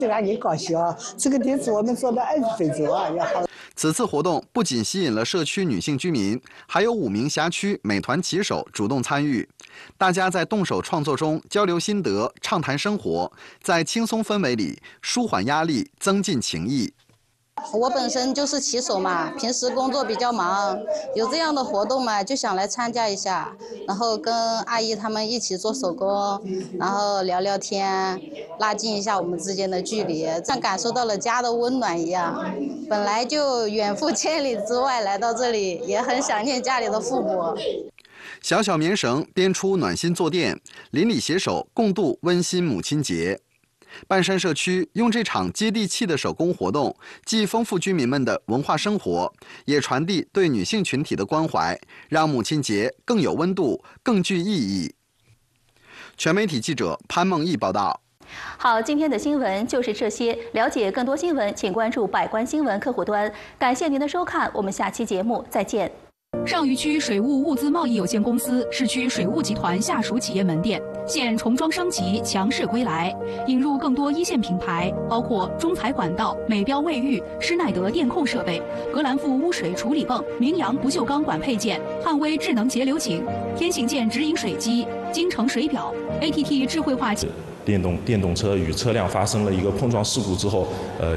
让你高兴，这个地址我们做的20分钟啊也好。 此次活动不仅吸引了社区女性居民，还有5名辖区美团骑手主动参与。大家在动手创作中交流心得，畅谈生活，在轻松氛围里舒缓压力，增进情谊。 我本身就是骑手嘛，平时工作比较忙，有这样的活动嘛，就想来参加一下，然后跟阿姨他们一起做手工，然后聊聊天，拉近一下我们之间的距离，像感受到了家的温暖一样。本来就远赴千里之外来到这里，也很想念家里的父母。 小小棉绳编出暖心坐垫，邻里携手共度温馨母亲节。半山社区用这场接地气的手工活动，既丰富居民们的文化生活，也传递对女性群体的关怀，让母亲节更有温度，更具意义。全媒体记者潘梦毅报道。 好，今天的新闻就是这些。了解更多新闻，请关注百官新闻客户端。感谢您的收看，我们下期节目再见。 上虞区水务物资贸易有限公司市区水务集团下属企业门店现重装升级，强势归来，引入更多一线品牌，包括中材管道、美标卫浴、施耐德电控设备、格兰富污水处理泵、明阳不锈钢管配件、汉威智能节流井、天行健直饮水机、京城水表、ATT 智慧化。 电动车与车辆发生了一个碰撞事故之后，